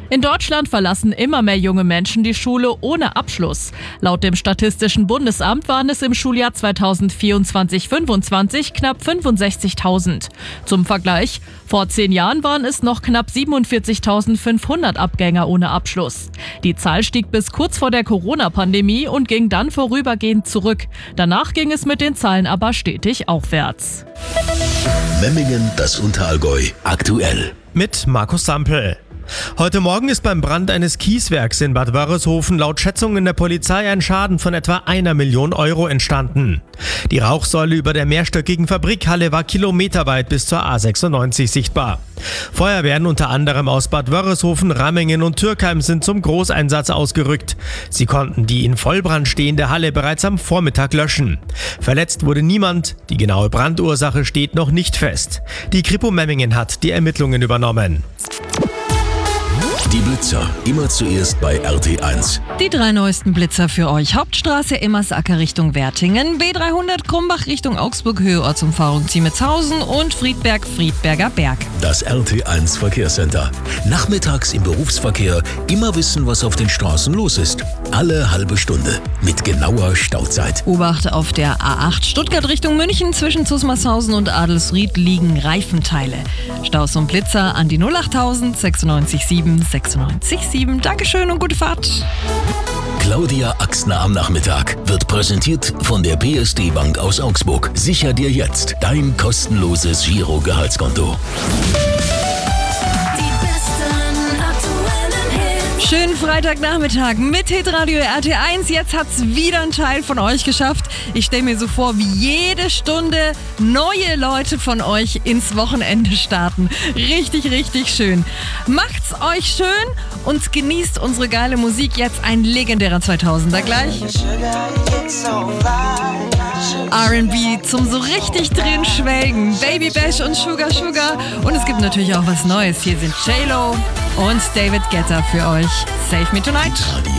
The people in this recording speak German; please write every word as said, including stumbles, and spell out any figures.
In Deutschland verlassen immer mehr junge Menschen die Schule ohne Abschluss. Laut dem Statistischen Bundesamt waren es im Schuljahr zweitausendvierundzwanzig fünfundzwanzig knapp fünfundsechzigtausend. Zum Vergleich, vor zehn Jahren waren es noch knapp siebenundvierzigtausendfünfhundert Abgänger ohne Abschluss. Die Zahl stieg bis kurz vor der Corona-Pandemie und ging dann vorübergehend zurück. Danach ging es mit den Zahlen aber stetig aufwärts. Memmingen, das Unterallgäu, aktuell. Mit Markus Sampel. Heute Morgen ist beim Brand eines Kieswerks in Bad Wörishofen laut Schätzungen der Polizei ein Schaden von etwa einer Million Euro entstanden. Die Rauchsäule über der mehrstöckigen Fabrikhalle war kilometerweit bis zur A sechsundneunzig sichtbar. Feuerwehren unter anderem aus Bad Wörishofen, Rammingen und Türkheim sind zum Großeinsatz ausgerückt. Sie konnten die in Vollbrand stehende Halle bereits am Vormittag löschen. Verletzt wurde niemand, die genaue Brandursache steht noch nicht fest. Die Kripo Memmingen hat die Ermittlungen übernommen. Die Blitzer, immer zuerst bei R T eins. Die drei neuesten Blitzer für euch. Hauptstraße Emmersacker Richtung Wertingen, B dreihundert Krumbach Richtung Augsburg, Höhe Ortsumfahrung Ziemetshausen und Friedberg, Friedberger Berg. Das R T eins Verkehrscenter. Nachmittags im Berufsverkehr immer wissen, was auf den Straßen los ist. Alle halbe Stunde mit genauer Stauzeit. Obacht auf der A acht Stuttgart Richtung München. Zwischen Zusmarshausen und Adelsried liegen Reifenteile. Staus und Blitzer an die null achttausend sechsundneunzig sieben sechsundneunzig sieben. Dankeschön und gute Fahrt. Claudia Axner am Nachmittag wird präsentiert von der P S D Bank aus Augsburg. Sicher dir jetzt dein kostenloses Giro-Gehaltskonto. Schönen Freitagnachmittag mit Hitradio R T eins. Jetzt hat's wieder ein Teil von euch geschafft. Ich stelle mir so vor, wie jede Stunde neue Leute von euch ins Wochenende starten. Richtig, richtig schön. Macht's euch schön und genießt unsere geile Musik. Jetzt ein legendärer zweitausender gleich. R und B zum so richtig drin schwelgen. Baby Bash und Sugar Sugar. Und es gibt natürlich auch was Neues. Hier sind J-Lo und David Guetta für euch. Save Me Tonight.